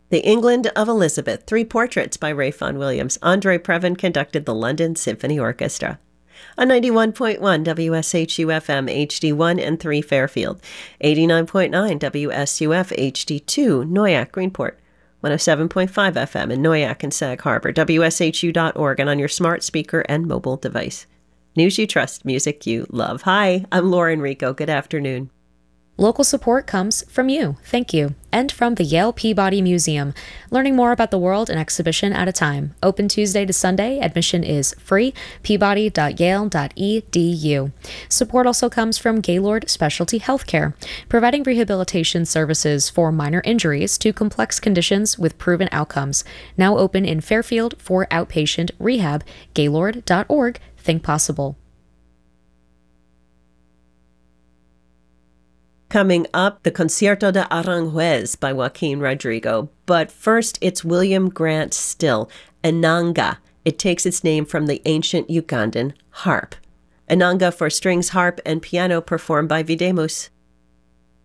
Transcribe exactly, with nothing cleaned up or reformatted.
The England of Elizabeth, three portraits by Ray Vaughan Williams. Andre Previn conducted the London Symphony Orchestra. On ninety-one point one W S H U F M H D one and three Fairfield. eighty-nine point nine W S U F H D two Noyak Greenport. one oh seven point five F M in Noyak and Sag Harbor. W S H U dot org and on your smart speaker and mobile device. News you trust, music you love. Hi, I'm Lauren Rico. Good afternoon. Local support comes from you, thank you, and from the Yale Peabody Museum. Learning more about the world an exhibition at a time. Open Tuesday to Sunday. Admission is free. peabody dot yale dot e d u. Support also comes from Gaylord Specialty Healthcare, providing rehabilitation services for minor injuries to complex conditions with proven outcomes. Now open in Fairfield for outpatient rehab. gaylord dot org. Think possible. Coming up, the Concierto de Aranjuez by Joaquin Rodrigo. But first, it's William Grant Still, Inanga. It takes its name from the ancient Ugandan harp. Inanga for strings, harp, and piano performed by Videmus.